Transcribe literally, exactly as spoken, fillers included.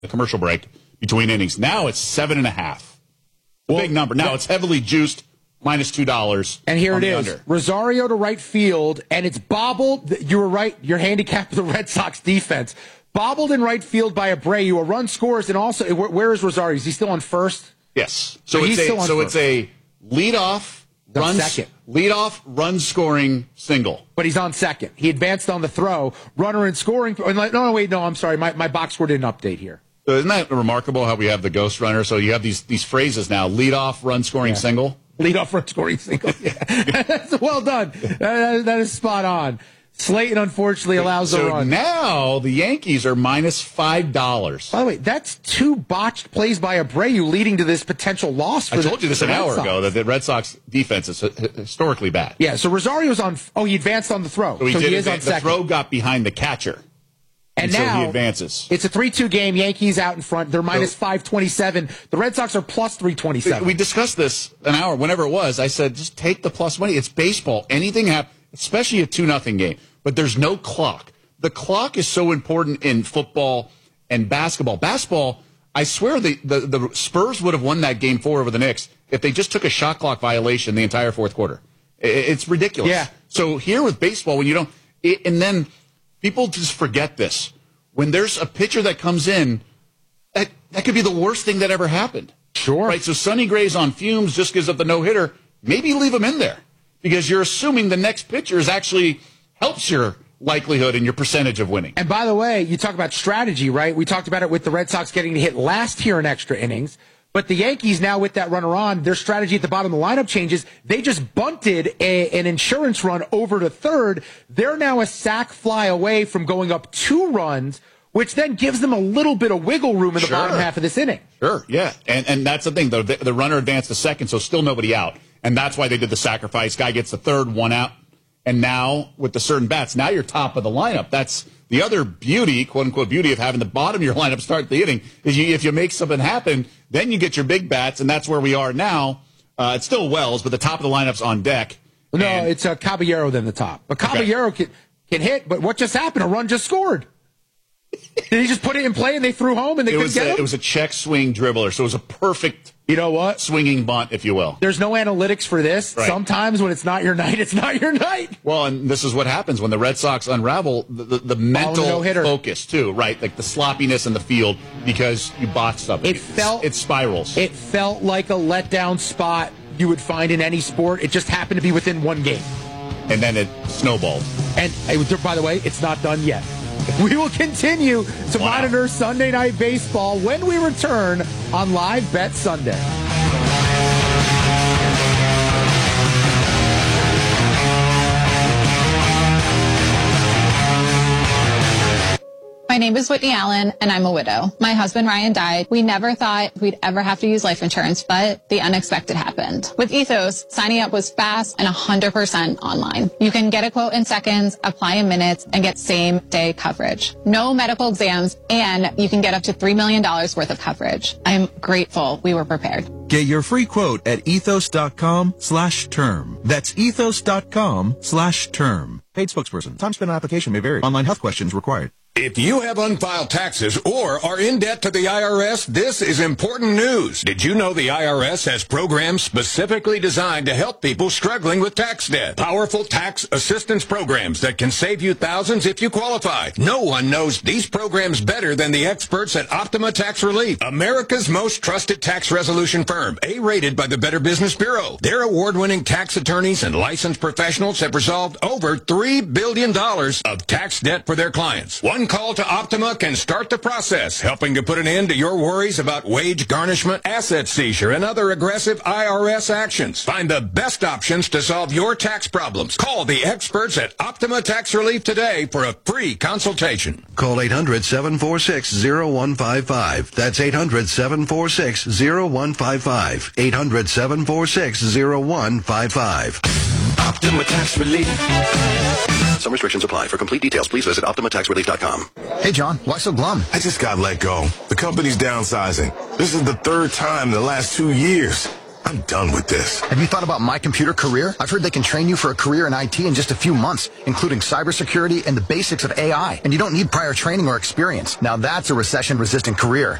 the commercial break between innings. Now it's seven and a half. A Well, big number. Now that, it's heavily juiced, minus two dollars. And here it is under. Rosario to right field, and it's bobbled. You were right. Your handicap of the Red Sox defense bobbled in right field by Abreu. A run scores, and also where, where is Rosario? Is he still on first? Yes. So, So it's he's a still on so first. it's a leadoff No, run second. leadoff run scoring single. But he's on second. He advanced on the throw. Runner in scoring. No, no, wait, no, I'm sorry. My, my box score didn't update here. So isn't that remarkable how we have the ghost runner? So you have these these phrases now: leadoff run scoring Yeah. single. Leadoff run scoring single. Yeah. That's well done. That, that is spot on. Slayton, unfortunately, allows so a run. now the Yankees are minus five dollars. By the way, that's two botched plays by Abreu leading to this potential loss for I the told you this the an Red hour Sox. ago that the Red Sox defense is hi- historically bad. Yeah, so Rosario's on. Oh, he advanced on the throw. So he so did he is advan- on the second. throw got behind the catcher, and, and so now he advances. It's a three two game. Yankees out in front. They're minus five twenty-seven. The Red Sox are plus three twenty-seven. We discussed this an hour, whenever it was. I said, just take the plus money. It's baseball. Anything happens, especially a two nothing game. But there's no clock. The clock is so important in football and basketball. Basketball, I swear the, the, the Spurs would have won that game four over the Knicks if they just took a shot clock violation the entire fourth quarter. It, it's ridiculous. Yeah. So here with baseball, when you don't, it, and then people just forget this. When there's a pitcher that comes in, that, that could be the worst thing that ever happened. Sure. Right, so Sonny Gray's on fumes just gives up the no-hitter. Maybe leave him in there because you're assuming the next pitcher is actually helps your likelihood and your percentage of winning. And by the way, you talk about strategy, right? We talked about it with the Red Sox getting to hit last here in extra innings. But the Yankees now with that runner on, their strategy at the bottom of the lineup changes. They just bunted a, an insurance run over to third. They're now a sac fly away from going up two runs, which then gives them a little bit of wiggle room in the Sure. bottom half of this inning. Sure, yeah. And and that's the thing. The, the runner advanced to second, so still nobody out. And that's why they did the sacrifice. Guy gets the third, one out. And now, with the certain bats, now you're top of the lineup. That's the other beauty, quote-unquote beauty, of having the bottom of your lineup start the inning, is you, if you make something happen, then you get your big bats, and that's where we are now. Uh, it's still Wells, but the top of the lineup's on deck. No, And- it's uh, Caballero than the top. But Caballero Okay. can, can hit, but what just happened? A run just scored. Did he just put it in play and they threw home and they it couldn't was get a, him? it was a check swing dribbler, so it was a perfect You know what? swinging bunt, if you will. There's no analytics for this. Right. Sometimes when it's not your night, it's not your night. Well, and this is what happens when the Red Sox unravel the, the, the mental no-hitter. focus, too, right? Like the sloppiness in the field because you botched something. It felt- It spirals. It felt like a letdown spot you would find in any sport. It just happened to be within one game. and then it snowballed. And uh, by the way, it's not done yet. We will continue to Wow. monitor Sunday Night Baseball when we return on Live Bet Sunday. My name is Whitney Allen, and I'm a widow. My husband, Ryan, died. We never thought we'd ever have to use life insurance, but the unexpected happened. With Ethos, signing up was fast and one hundred percent online. You can get a quote in seconds, apply in minutes, and get same-day coverage. No medical exams, and you can get up to three million dollars worth of coverage. I'm grateful we were prepared. Get your free quote at ethos.com slash term. That's ethos.com slash term. Paid spokesperson. Time spent on application may vary. Online health questions required. If you have unfiled taxes or are in debt to the I R S, this is important news. Did you know the I R S has programs specifically designed to help people struggling with tax debt? Powerful tax assistance programs that can save you thousands if you qualify. No one knows these programs better than the experts at Optima Tax Relief, America's most trusted tax resolution firm, A-rated by the Better Business Bureau. Their award-winning tax attorneys and licensed professionals have resolved over three billion dollars of tax debt for their clients. One call to Optima can start the process, helping to put an end to your worries about wage garnishment, asset seizure, and other aggressive I R S actions. Find the best options to solve your tax problems. Call the experts at Optima Tax Relief today for a free consultation. Call eight hundred, seven four six, zero one five five. That's eight hundred, seven four six, zero one five five. eight hundred, seven four six, zero one five five. Optima Tax Relief. Some restrictions apply. For complete details, please visit optima tax relief dot com. Hey, John, why so glum? I just got let go. The company's downsizing. This is the third time in the last two years. I I'm done with this. Have you thought about My Computer Career? I've heard they can train you for a career in I T in just a few months, including cybersecurity and the basics of A I. And you don't need prior training or experience. Now that's a recession-resistant career.